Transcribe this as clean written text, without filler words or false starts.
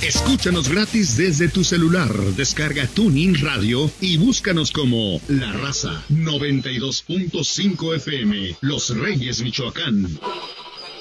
Escúchanos gratis desde tu celular. Descarga TuneIn Radio y búscanos como La Raza 92.5 FM, Los Reyes, Michoacán.